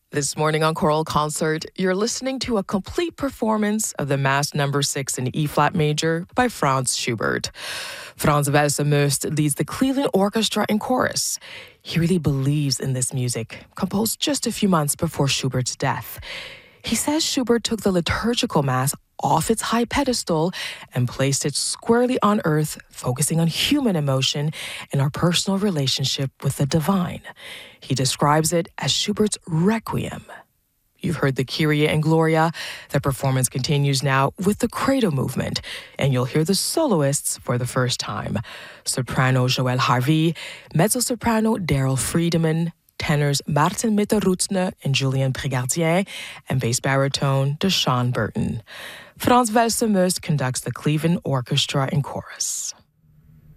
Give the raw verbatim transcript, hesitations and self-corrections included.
This morning on Choral Concert, you're listening to a complete performance of the Mass Number six in E-flat major by Franz Schubert. Frans Welse-Moest leads the Cleveland Orchestra in chorus. He really believes in this music, composed just a few months before Schubert's death. He says Schubert took the liturgical Mass off its high pedestal and placed it squarely on earth, focusing on human emotion and our personal relationship with the divine. He describes it as Schubert's Requiem. You've heard the Kyrie and Gloria. The performance continues now with the Credo movement, and you'll hear the soloists for the first time. Soprano Joelle Harvey, mezzo-soprano Daryl Friedemann, tenors Martin Mitterrutzner and Julien Pregardier, and bass baritone Deshawn Burton. Frans Welse-Moest conducts the Cleveland Orchestra in chorus.